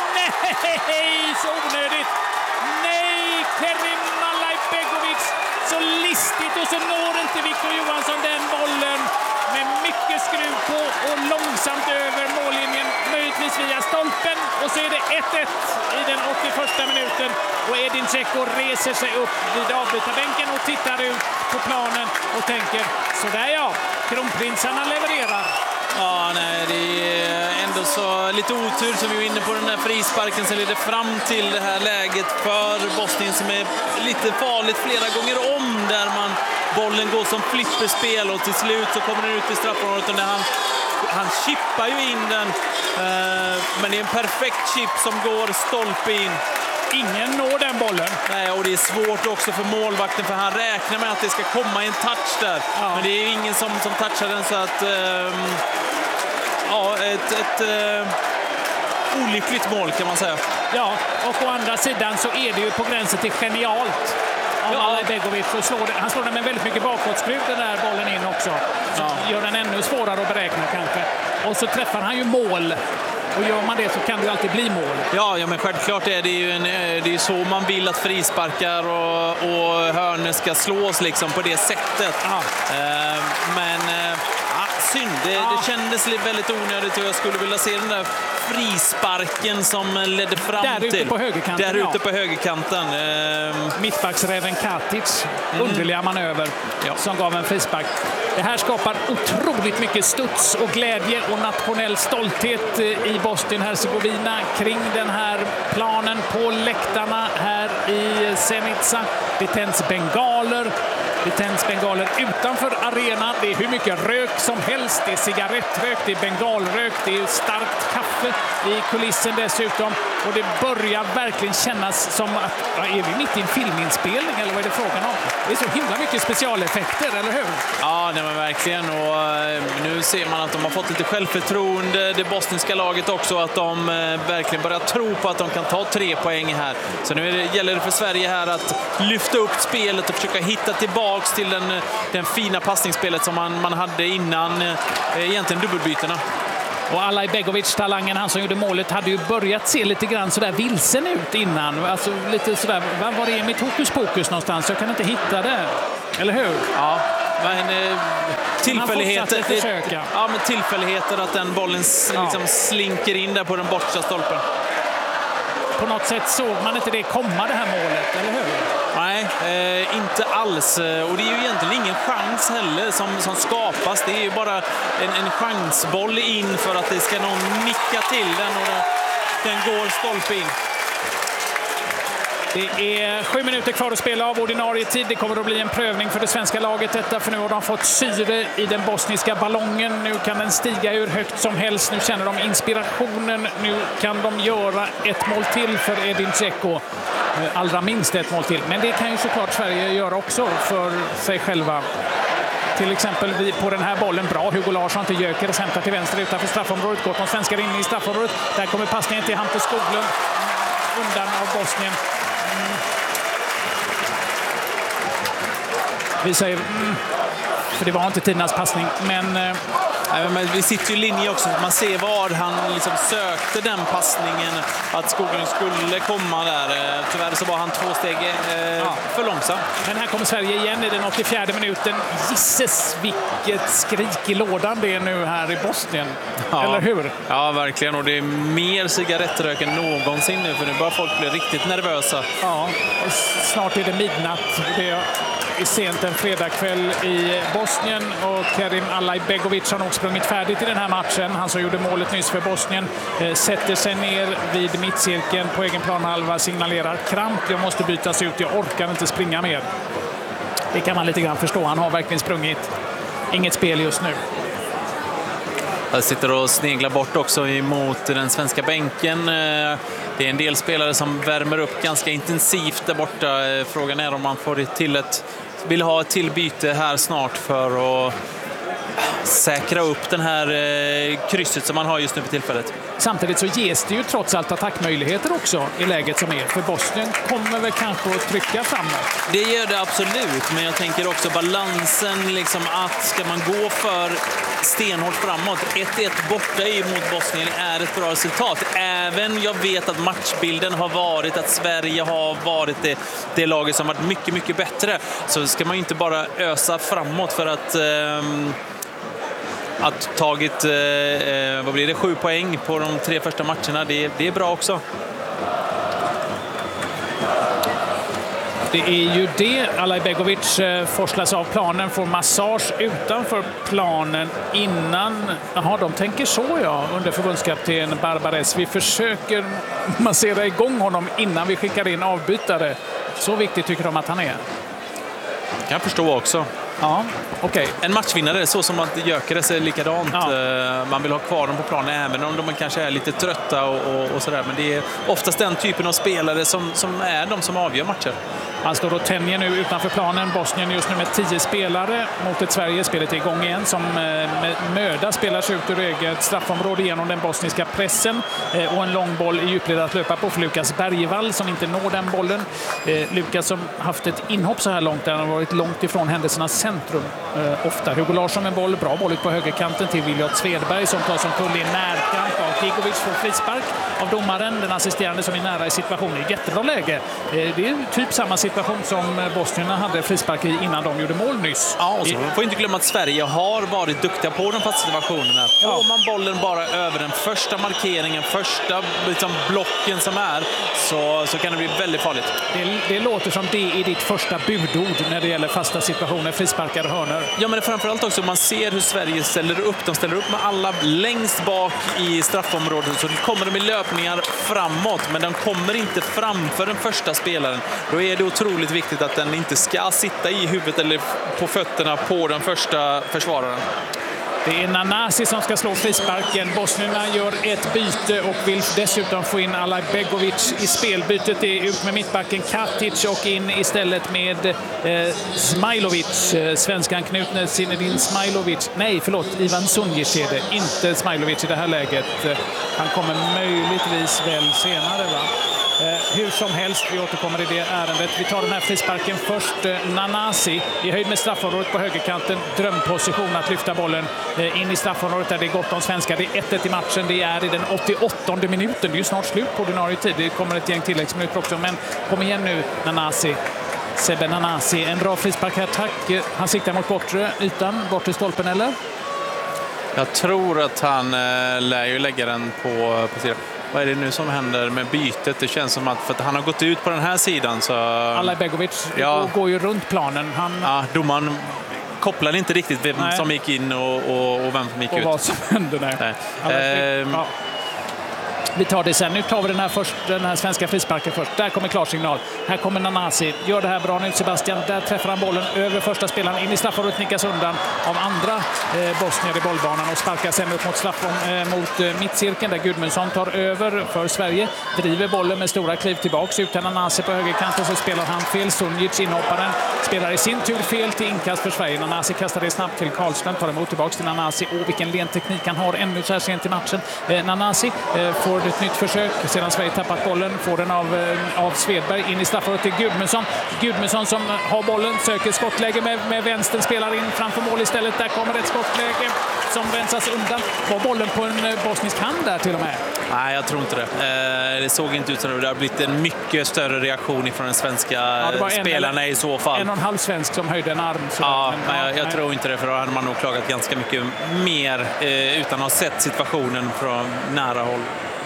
Nej, så onödigt. Nej, Kerim Alaj Begovic. Så listigt och så når inte Victor Johansson den bollen. Med mycket skruv på och långsamt över mållinjen. Möjligtvis via stolpen. Och så är det ett ett i den åttioförsta minuten. Och Edin Dzeko reser sig upp vid avbytarbänken och tittar ut på planen och tänker, sådär ja, kronprinsarna levererar. Ja, nej, det är ändå så lite otur som vi var inne på den här frisparken som leder fram till det här läget för Bosnien som är lite farligt flera gånger om, där man bollen går som flipperspel och till slut så kommer den ut i straffområdet och när han han chippar ju in den, men det är en perfekt chip som går stolpe in. Ingen når den bollen. Nej, och det är svårt också för målvakten för han räknar med att det ska komma en touch där. Ja. Men det är ingen som, som touchar den så att um, ja, ett, ett uh, olyckligt mål kan man säga. Ja, och å andra sidan så är det ju på gränsen till genialt av ja. Alaj Begovic. Slår det, han slår den med väldigt mycket bakåtskruv den där bollen in också. Så ja. Gör den ännu svårare att beräkna kanske. Och så träffar han ju mål. Och gör man det så kan det ju alltid bli mål. Ja, ja men självklart är det ju en, det är så man vill att frisparkar och, och hörnor ska slås liksom på det sättet. Eh, synd. Det, Ja. det kändes väldigt onödigt och jag skulle vilja se den där frisparken som ledde fram Där till. ute på högerkanten, Där ute ja. på högerkanten. Ehm, Mittbacksräven Katic, underliga manöver Ja. som gav en frispark. Det här skapar otroligt mycket studs och glädje och nationell stolthet i Bosnien-Hercegovina kring den här planen på läktarna här i Zenica. Det tänds bengaler. Det tänds bengaler utanför arenan. Det är hur mycket rök som helst. Det är cigarettrök, det är bengalrök, det är starkt kaffe i kulissen dessutom. Och det börjar verkligen kännas som att, ja, är vi mitt i en filminspelning eller vad är det frågan om? Det är så himla mycket specialeffekter, eller hur? Ja, nej, men verkligen. Och eh, nu ser man att de har fått lite självförtroende, det bosniska laget också, att de eh, verkligen börjar tro på att de kan ta tre poäng här. Så nu är det, gäller det för Sverige här att lyfta upp spelet och försöka hitta tillbaks till den, den fina passningsspelet som man, man hade innan eh, egentligen dubbelbytena. Och Alaj Begovic, talangen, han som gjorde målet, hade ju börjat se lite grann sådär vilsen ut innan. Alltså lite sådär, var är mitt hokus pokus någonstans? Jag kan inte hitta det. Eller hur? Ja, men eh, tillfälligheter, fortsatte försöka. ja, men tillfälligheter att den bollen s- Ja. liksom slinker in där på den bortre stolpen. På något sätt såg man inte det komma, det här målet, eller hur? Nej, eh, inte alls. Och det är ju egentligen ingen chans heller som, som skapas. Det är ju bara en, en chansboll in för att det ska någon nicka till den och den, den går stolpe in. Det är sju minuter kvar att spela av ordinarie tid. Det kommer att bli en prövning för det svenska laget detta, för nu har de fått syre i den bosniska ballongen. Nu kan den stiga hur högt som helst. Nu känner de inspirationen. Nu kan de göra ett mål till för Edin Dzeko. Allra minst ett mål till. Men det kan ju såklart Sverige göra också för sig själva. Till exempel vi på den här bollen. Bra, Hugo Larsson till Gyökeres, hämtar till vänster utanför straffområdet. Går de svenskar in i straffområdet. Där kommer passningen till Hampus Skoglund. Undan av Bosnien. Mm. Vi säger mm, för det var inte Tinas passning, men eh, Nej, men vi sitter ju i linje också. Man ser var han liksom sökte den passningen, att Skoglund skulle komma där. Tyvärr så var han två steg eh, Ja. för långsam. men här kommer Sverige igen i den åttiofjärde minuten. Gisses vilket skrik i lådan det är nu här i Bosnien. Ja. Eller hur? Ja, verkligen. Och det är mer cigarettrök än någonsin nu, för nu börjar folk bli riktigt nervösa. Ja, och snart är det midnatt. Det är sent en fredagkväll i Bosnien och Kerim Alaj Begovic har nog sprungit färdigt i den här matchen. Han som gjorde målet nyss för Bosnien eh, sätter sig ner vid mittcirkeln på egen planhalva, signalerar kramp. Jag måste bytas ut, jag orkar inte springa mer. Det kan man lite grann förstå. Han har verkligen sprungit. Inget spel just nu. Jag sitter och sneglar bort också emot den svenska bänken. Det är en del spelare som värmer upp ganska intensivt där borta. Frågan är om man får till ett, vill ha ett tillbyte här snart för att säkra upp den här krysset som man har just nu på tillfället. Samtidigt så ges det ju trots allt attackmöjligheter också i läget som är. För Bosnien kommer väl kanske att trycka framåt. Det gör det absolut, men jag tänker också balansen, liksom att ska man gå för stenhårt framåt. ett ett borta mot Bosnien är ett bra resultat. Även jag vet att matchbilden har varit att Sverige har varit det, det laget som varit mycket, mycket bättre. Så ska man inte bara ösa framåt för att... Ehm, att tagit eh, vad blir det, sju poäng på de tre första matcherna, det, det är bra också. Det är ju det. Alaj Begovic forslas av planen, får massage utanför planen innan. Jaha, de tänker så ja, under förbundskapten Barbares. Vi försöker massera igång honom innan vi skickar in avbytare. Så viktigt tycker de att han är. Kan jag förstå också. Ja, okej. Okay. En matchvinnare, så som att Gyökeres är likadant. Ja. Man vill ha kvar dem på planen även om de kanske är lite trötta och, och, och sådär. Men det är oftast den typen av spelare som, som är de som avgör matcher. Han står och tänjer nu utanför planen. Bosnien just nu med tio spelare mot ett Sverige. Spelet är igång igen som med möda spelar sig ut ur eget straffområde genom den bosniska pressen. Och en lång boll i djupled att löpa på för Lukas Bergvall som inte når den bollen. Lukas som haft ett inhopp så här långt där han har varit långt ifrån händelsernas centrum eh, ofta. Hugo Larsson med boll, bra boll ut på högerkanten till Viljot Svedberg som tar som kull i närkamp av Gigovic får frispark av domaren, den assisterande som är nära i situationen. Jättebra läge. Eh, det är typ samma situation som bosnierna hade frispark i innan de gjorde mål nyss. Ja, och så får inte glömma att Sverige har varit duktiga på de fasta situationerna. Får ja. man bollen bara över den första markeringen, första liksom, blocken som är, så, så kan det bli väldigt farligt. Det, det låter som det är ditt första budord när det gäller fasta situationer, frisparkar och hörnor. Ja, men framförallt också man ser hur Sverige ställer upp. De ställer upp med alla längst bak i straffområdet, så kommer de i löpningar framåt, men de kommer inte framför den första spelaren. Då är det otroligt viktigt att den inte ska sitta i huvudet eller på fötterna på den första försvararen. Det är Nanasi som ska slå frisparken. Bosnierna gör ett byte och vill dessutom få in Alaj Begovic i spelbytet. Det är ut med mittbacken Katic och in istället med eh, Smajlovic. Svenskan knuten Zinedine Smajlovic. Nej, förlåt, Ivan Sunjic är det. Inte Smajlovic i det här läget. Han kommer möjligtvis väl senare, va? Eh, hur som helst, vi återkommer i det ärendet. Vi tar den här frisparken först. Eh, Nanasi i höjd med straffområdet på högerkanten. Drömposition att lyfta bollen eh, in i straffområdet där det är gott om svenska. Det är ett ett i matchen. Det är i den åttioåttonde minuten. Det är ju snart slut på ordinarie tid. Det kommer ett gäng tilläggsminuter också. Men kom igen nu, Nanasi. Sebbe Nanasi. En bra frispark här, tack. Han siktar mot bortre ytan, bortre stolpen, eller? Jag tror att han eh, lär ju lägga den på, på sidan. Vad är det nu som händer med bytet? Det känns som att, för att han har gått ut på den här sidan så... Alaj Begovic ja. går ju runt planen. Han... Ja, domaren kopplade inte riktigt vem nej. som gick in och, och, och vem som gick och ut. Och vad som hände, nej. nej. Alaj, ehm. ja. Vi tar det sen. Nu tar vi den här, först, den här svenska frisparken först. Där kommer klarsignal. Här kommer Nanasi. Gör det här bra nu, Sebastian. Där träffar han bollen över första spelaren. In i straffområdet, nickas undan av andra eh, bosnier i bollbanan och sparkar sen upp mot, straff, eh, mot eh, mittcirkeln där Gudmundsson tar över för Sverige. Driver bollen med stora kliv tillbaks. Utan Nanasi på högerkanten så spelar han fel. Sunjic, inhopparen, spelar i sin tur fel till inkast för Sverige. Nanasi kastar det snabbt till Karlström. Tar emot tillbaks till Nanasi. Åh, vilken lenteknik han har ännu så här sent i matchen. Eh, Nanasi eh, får ett nytt försök sedan Sverige tappat bollen, får den av, eh, av Svedberg in i straffområdet till Gudmundsson. Gudmundsson som har bollen, söker skottläge med, med vänstern, spelar in framför mål istället. Där kommer ett skottläge som vänsas undan. Var bollen på en bosnisk hand där till och med? Nej, jag tror inte det. Eh, det såg inte ut som det. Det har blivit en mycket större reaktion från den svenska ja, spelarna en, i så fall. En och en halv svensk som höjde en arm. Så ja, men, men jag, jag tror inte det, för då hade man nog klagat ganska mycket mer eh, utan att ha sett situationen från nära håll.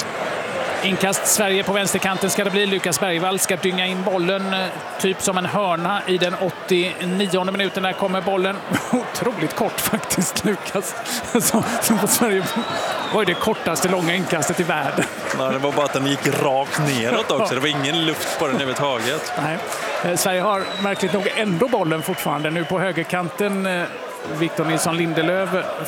Inkast Sverige på vänsterkanten ska det bli. Lukas Bergvall ska dynga in bollen typ som en hörna i den åttionionde minuten. Där kommer bollen. Otroligt kort faktiskt, Lukas. Som, som på Sverige var det kortaste långa inkastet i världen. Nej, det var bara att den gick rakt neråt också. Det var ingen luft på den överhuvudtaget. Nej. Sverige har märkligt nog ändå bollen fortfarande. Nu på högerkanten Victor Nilsson Lindelöf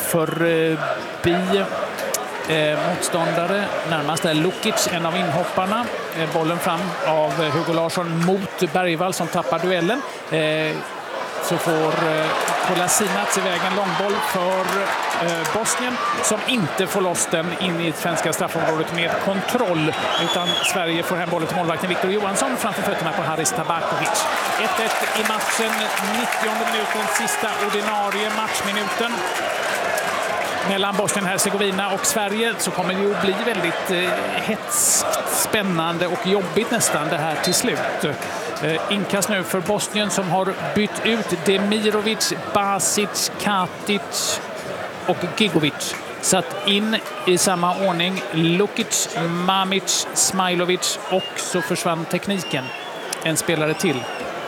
förbi Eh, motståndare. Närmast är Lukic, en av inhopparna. Eh, bollen fram av Hugo Larsson mot Bergvall som tappar duellen. Eh, så får eh, Kolasinac iväg en långboll för eh, Bosnien som inte får loss den in i svenska straffområdet med kontroll. Utan Sverige får hem bollen till målvakten Viktor Johansson framför fötterna på Haris Tabakovic. ett ett i matchen, nittionde minuten, sista ordinarie matchminuten. Mellan Bosnien-Hercegovina och Sverige så kommer det ju bli väldigt eh, hetskt, spännande och jobbigt nästan det här till slut. Eh, inkast nu för Bosnien som har bytt ut Demirovic, Basic, Katic och Gigovic. Satt in i samma ordning Lukic, Mamic, Smajlovic och så försvann tekniken. En spelare till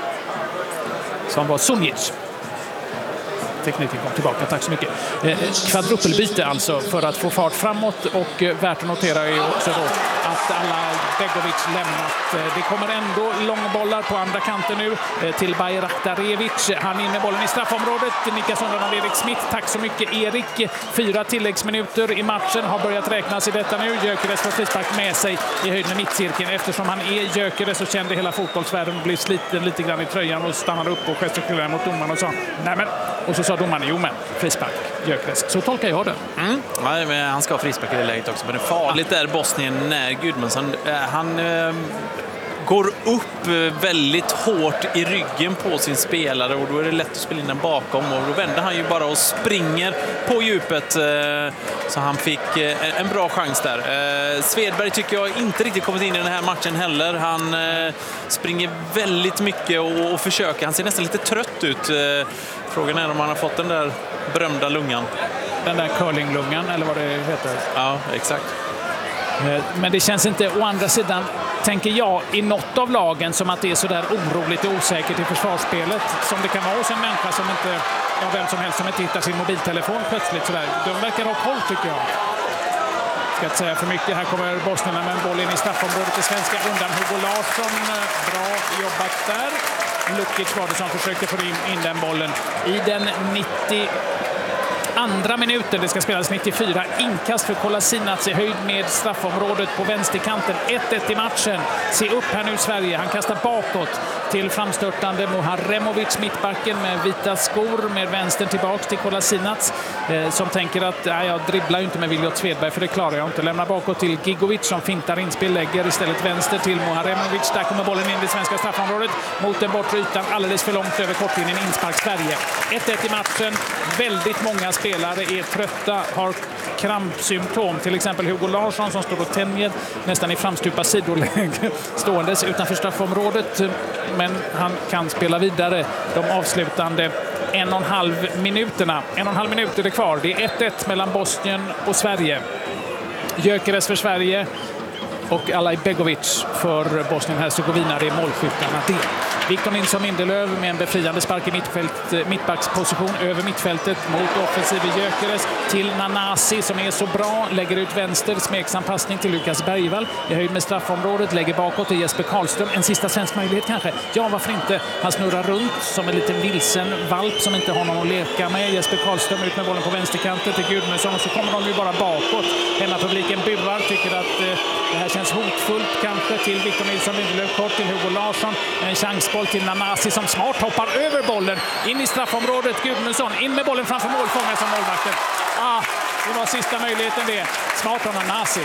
som var Sunjic. Tekniken kom tillbaka, tack så mycket. Eh, kvadrupelbyte alltså för att få fart framåt och eh, värt att notera är också då att Alaj Begovic lämnat. Det kommer ändå långbollar på andra kanten nu eh, till Bayraktarevic. Han inne bollen i straffområdet. Nickas undan av Erik Smith. Tack så mycket Erik. Fyra tilläggsminuter i matchen har börjat räknas i detta nu. Gyökeres får frispark med sig i höjd med mittcirkeln. Eftersom han är Gyökeres så kände hela fotbollsvärlden bli sliten lite grann i tröjan och stannade upp och gestikulerade mot domaren och sa nej men. Och så sa domaren, jo men, frispark, Gyökeres. Så tolkar jag det. Mm. Ja, men han ska ha frispark i det läget också. Men det är farligt där Bosnien när Gudmundsson, han eh, går upp väldigt hårt i ryggen på sin spelare och då är det lätt att spela in den bakom och då vänder han ju bara och springer på djupet så han fick en bra chans där. Svedberg tycker jag inte riktigt kommit in i den här matchen heller. Han springer väldigt mycket och försöker. Han ser nästan lite trött ut. Frågan är om han har fått den där berömda lungan. Den där curlinglungan eller vad det heter. Ja, exakt. Men det känns inte, å andra sidan, tänker jag, i något av lagen som att det är så där oroligt och osäkert i försvarsspelet som det kan vara hos en människa som inte, ja, vem som helst som inte hittar sin mobiltelefon plötsligt sådär. De verkar ha koll, tycker jag. Ska inte säga för mycket. Här kommer bosnierna med en boll in i straffområdet i svenska undan. Hugo Larsson, bra jobbat där. Lukic var det som försökte få in, in den bollen i den nittio andra minuten. Det ska spelas nittiofyra. Inkast för Kolasinac i höjd med straffområdet på vänsterkanten. ett ett i matchen. Se upp här nu Sverige. Han kastar bakåt till framstörtande Muharemovic, mittbacken med vita skor med vänstern tillbaks till Kolasinac eh, som tänker att nej, jag dribblar ju inte med Viljot Svedberg för det klarar jag inte. Lämnar bakåt till Gigovic som fintar inspel, lägger istället vänster till Muharemovic. Där kommer bollen in i det svenska straffområdet mot den bortre ytan alldeles för långt över kortlinjen. Inspark Sverige. ett ett i matchen. Väldigt många spelare är trötta, har krampsymptom. Till exempel Hugo Larsson som står och tänjer nästan i framstupa sidoläge ståendes utanför straffområdet. Men han kan spela vidare de avslutande en och en halv minuterna. En och en halv minut är det kvar. Det är ett ett mellan Bosnien och Sverige. Gyökeres för Sverige och Alaj Begovic för Bosnien-Hercegovina. Det är målskyttarna det. Victor Nilsson Lindelöf med en befriande spark i mittfält, mittbacksposition över mittfältet mot offensiv Gyökeres till Nanasi som är så bra. Lägger ut vänster, smeksam passning till Lukas Bergvall i höjd med straffområdet. Lägger bakåt till Jesper Karlström. En sista svensk möjlighet kanske. Ja, varför inte? Han snurrar runt som en liten vilsen valp som inte har någon att leka med. Jesper Karlström ut med bollen på vänsterkanten till Gudmundsson och så kommer de ju bara bakåt. Hemmapubliken burar, tycker att eh, det här känns hotfullt kanske till Victor Nilsson Lindelöf, kort till Hugo Larsson. En chansboll till Nanasi som smart hoppar över bollen in i straffområdet. Gudmundsson in med bollen framför mål, fångar som målvakten. Ah, det var sista möjligheten det. Smart av Nanasi.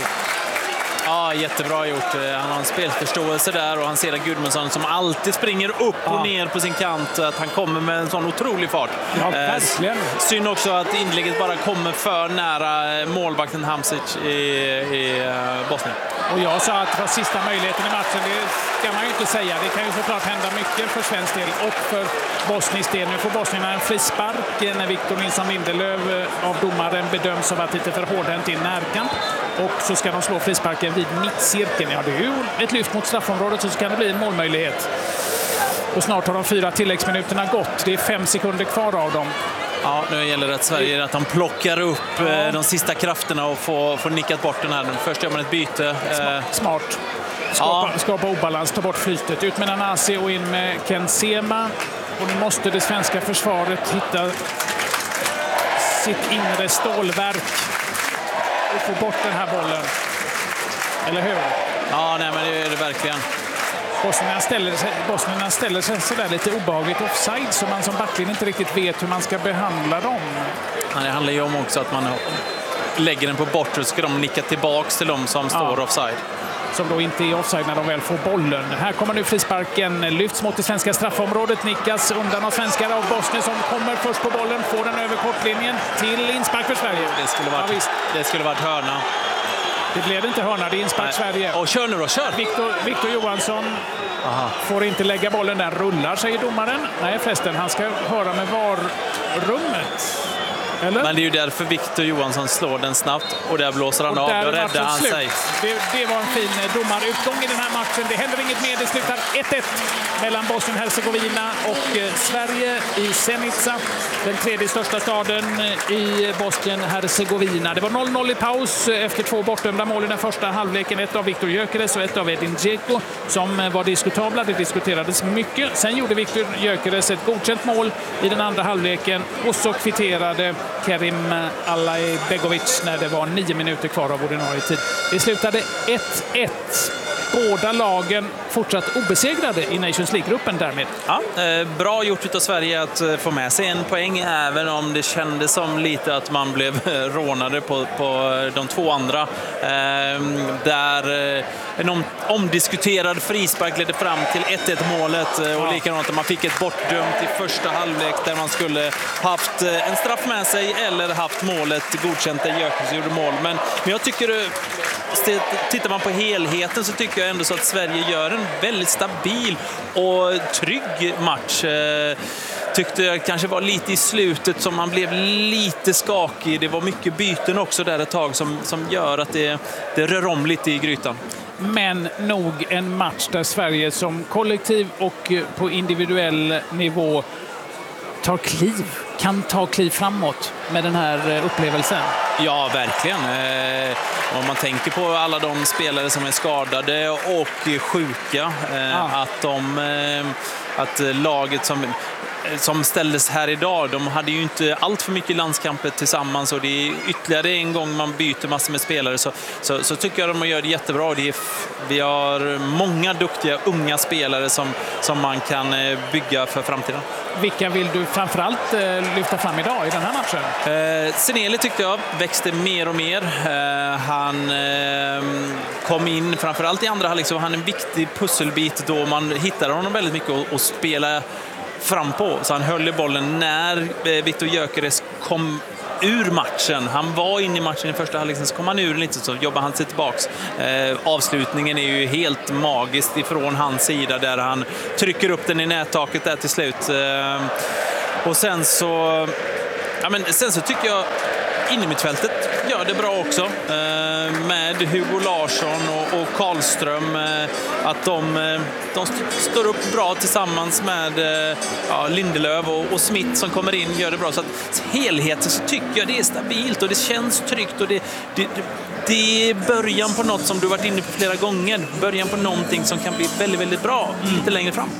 Ja, jättebra gjort. Han har en spelförståelse där och han ser att Gudmundsson som alltid springer upp och ja. ner på sin kant, att han kommer med en sån otrolig fart. Ja, verkligen. Eh, synd också att inlägget bara kommer för nära målvakten Hamsic i, i uh, Bosnien. Och jag sa att det var sista möjligheten i matchen. Det ska man ju inte säga. Det kan ju såklart hända mycket för svensk del och för bosnisk del. Nu får bosnierna en frispark när Victor Nilsson Lindelöf av domaren bedöms som att lite för hårdhänt i närkamp. Och så ska de slå frisparken vid mittcirkeln. Ja, det är ju ett lyft mot straffområdet så kan det bli en målmöjlighet. Och snart har de fyra tilläggsminuterna gått. Det är fem sekunder kvar av dem. Ja, nu gäller det att Sverige att de plockar upp ja. de sista krafterna och får, får nickat bort den här. Först gör man ett byte. Smart. Skapa, ja. skapa obalans, ta bort flytet. Ut med Nanasi och in med Ken Sema. Och nu måste det svenska försvaret hitta sitt inre stålverk och få bort den här bollen. Eller hur? Ja, nej, men det är det verkligen. Bosnierna ställer sig, Bosnierna ställer sig sådär lite obehagligt offside så man som backlinje inte riktigt vet hur man ska behandla dem. Ja, det handlar ju om också att man lägger den på bortre så ska de nicka tillbaks till dem som står ja. offside. Som då inte är offside när de väl får bollen. Här kommer nu frisparken, lyfts mot det svenska straffområdet, nickas undan av svenskar av Bosnien som kommer först på bollen, får den över kortlinjen till inspark för Sverige. Det skulle varit, ja, det skulle varit hörna. Det blev inte hörna, det är inspark Sverige. Och kör nu då, kör! Victor, Victor Johansson Aha. får inte lägga bollen där, rullar, säger domaren. Nej förresten, han ska höra med varrummet. Eller? Men det är ju därför Victor Johansson slår den snabbt och där blåser han och av och räddar han sig. Det, det var en fin domarutgång i den här matchen. Det händer inget mer. Det slutar ett ett mellan Bosnien-Hercegovina och eh, Sverige i Zenica, den tredje största staden i Bosnien-Hercegovina. Det var noll noll i paus efter två bortdömda mål i den första halvleken. Ett av Viktor Gyökeres och ett av Edin Dzeko som var diskutabla. Det diskuterades mycket. Sen gjorde Viktor Gyökeres ett godkänt mål i den andra halvleken och så kvitterade Kerim Alajbegovic när det var nio minuter kvar av ordinarie tid. Det slutade ett ett. Båda lagen fortsatt obesegrade i Nations League-gruppen därmed. Ja, eh, bra gjort av Sverige att eh, få med sig en poäng, även om det kändes som lite att man blev rånade på, på de två andra. Eh, där eh, en om, omdiskuterad frispark ledde fram till ett ett målet eh, och ja. likadant att man fick ett bortdömt i första halvlek där man skulle haft eh, en straff med sig eller haft målet godkänt där Jökes gjorde mål. Men, men jag tycker, tittar man på helheten så tycker jag ändå så att Sverige gör en väldigt stabil och trygg match. Eh, tyckte jag kanske var lite i slutet som man blev lite skakig. Det var mycket byten också där ett tag som, som gör att det, det rör om lite i grytan. Men nog en match där Sverige som kollektiv och på individuell nivå tar kliv, kan ta kliv framåt med den här upplevelsen. Ja, verkligen. Eh, om man tänker på alla de spelare som är skadade och sjuka, eh, ah. att, de, eh, att laget som som ställdes här idag, de hade ju inte allt för mycket landskamper tillsammans och det är ytterligare en gång man byter massor med spelare så, så, så tycker jag de gör det jättebra. Det är, vi har många duktiga unga spelare som, som man kan bygga för framtiden. Vilka vill du framförallt eh, lyfta fram idag i den här matchen? Eh, Seneli tyckte jag växte mer och mer. Eh, han eh, kom in framförallt i andra halvlek, så var han en viktig pusselbit då man hittade honom väldigt mycket och, och spela fram på. Så han höll i bollen när Viktor Gyökeres kom ur matchen. Han var inne i matchen i första halvlek, så kom han ur lite så jobbade han sig tillbaks. Eh, avslutningen är ju helt magiskt ifrån hans sida där han trycker upp den i nättaket där till slut. Eh, och sen så ja, men sen så tycker jag in i mittfältet gör det bra också eh, med Hugo Larsson och, och Karlström, eh, att de, eh, de står upp bra tillsammans med eh, ja, Lindelöf och, och Smith som kommer in gör det bra, så att helheten så tycker jag det är stabilt och det känns tryggt och det, det, det, det är början på något som du varit inne på flera gånger, början på någonting som kan bli väldigt, väldigt bra mm. lite längre fram.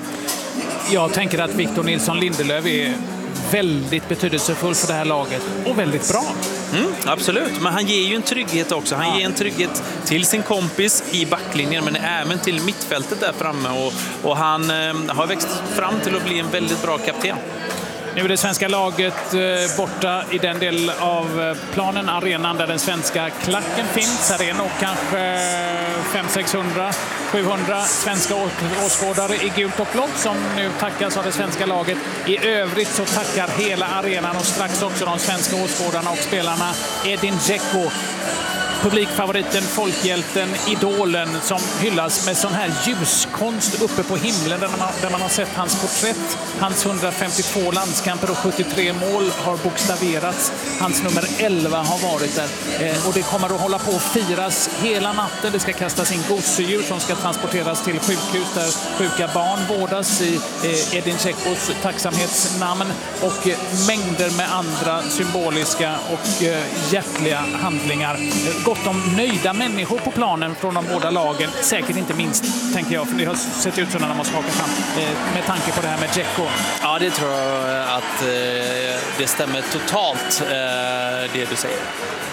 Jag tänker att Victor Nilsson Lindelöf är väldigt betydelsefull för det här laget och väldigt bra. Mm, absolut, men han ger ju en trygghet också. Han ja. ger en trygghet till sin kompis i backlinjen, men även till mittfältet där framme. Och, och han eh, har växt fram till att bli en väldigt bra kapten. Nu är det svenska laget eh, borta i den del av planen, arenan där den svenska klacken finns. Här är nog kanske fem sexhundra sjuhundra svenska åskådare i gult och blått som nu tackas av det svenska laget. I övrigt så tackar hela arenan och strax också de svenska åskådarna och spelarna Edin Dzeko, publikfavoriten, folkhjälten, idolen som hyllas med sån här ljuskonst uppe på himlen där man, där man har sett hans porträtt. Hans hundrafemtiotvå landskamper och sjuttiotre mål har bokstaverats. Hans nummer elva har varit där. Eh, och det kommer att hålla på att firas hela natten. Det ska kastas in gosedjur som ska transporteras till sjukhus där sjuka barn vårdas i eh, Edin Dzekos tacksamhetsnamn och eh, mängder med andra symboliska och eh, hjärtliga handlingar. Gott om nöjda människor på planen från de båda lagen. Säkert inte minst, tänker jag, för det har sett ut som när de har skakat fram eh, med tanke på det här med Dzeko. Ja, det tror jag att eh, det stämmer totalt, eh, det du säger.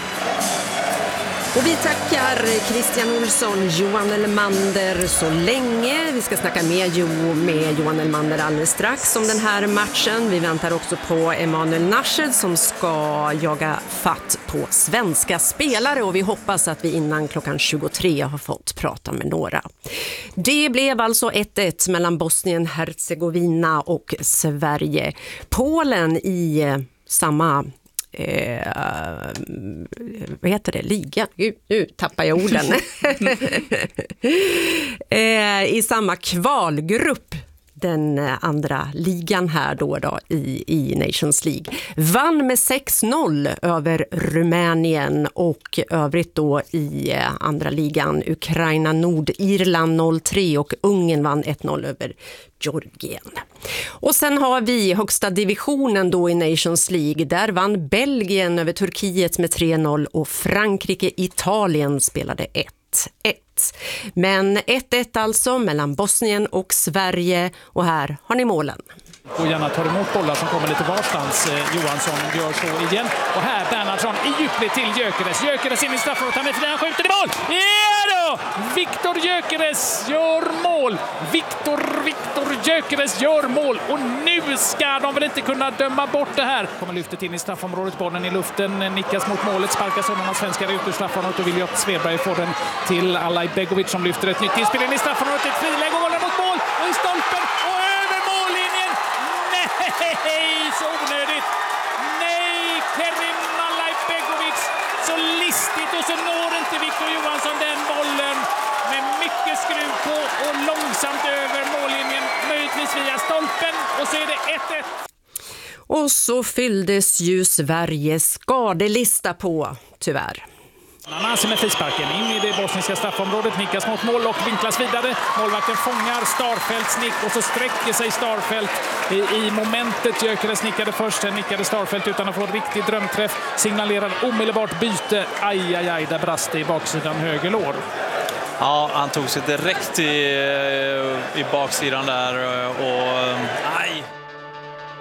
Och vi tackar Christian Olsson, Johan Elmander så länge. Vi ska snacka med, jo, med Johan Elmander alldeles strax om den här matchen. Vi väntar också på Emanuel Nashed som ska jaga fatt på svenska spelare och vi hoppas att vi innan klockan tjugotre har fått prata med några. Det blev alltså ett ett mellan Bosnien-Hercegovina och Sverige. Polen i samma Eh, vad heter det? Liga? Gud, nu tappar jag orden. eh, I samma kvalgrupp, den andra ligan här då, då i, i Nations League. Vann med sex noll över Rumänien och övrigt då i andra ligan Ukraina, Nordirland noll tre och Ungern vann ett noll över Georgien. Och sen har vi högsta divisionen då i Nations League. Där vann Belgien över Turkiet med tre noll och Frankrike, Italien spelade ett ett. ett. Men ett ett alltså mellan Bosnien och Sverige, och här har ni målen. Och gärna tar emot bollar som kommer lite varstans. Eh, Johansson gör så igen. Och här Bernhardsson i djupled till Gyökeres. Gyökeres in i straffområdet. Han är fri, han skjuter i mål! Ja då! Viktor Gyökeres gör mål. Viktor, Viktor Gyökeres gör mål. Och nu ska de väl inte kunna döma bort det här. Kommer lyftet in i straffområdet. Bollen i luften. Nickas mot målet. Sparkas undan av svenskar ut ur straffområdet. Och Viljot Svedberg får den till Alaj Begovic som lyfter ett nytt inspel in i straffområdet. Ett friläge och bollen mot mål. Och i stolpen. Och över mållinjen. Nej, så onödigt! Nej, Kerim Alaj Begovic, så listigt, och så når inte Viktor Johansson den bollen med mycket skruv på och långsamt över mållinjen, möjligtvis via stolpen, och så är det ett ett. Och så fylldes ju Sveriges skadelista på, tyvärr. Nanasi med frisparken in i det bosniska straffområdet, nickas mot mål och vinklas vidare. Målvakten fångar Starfelts nick och så sträcker sig Starfelt i, i momentet. Gyökeres nickade först, sen nickade Starfelt utan att få en riktig drömträff. Signalerar omedelbart byte. Aj, aj, aj, där brast det i baksidan höger lår. Ja, han tog sig direkt i, i baksidan där och aj.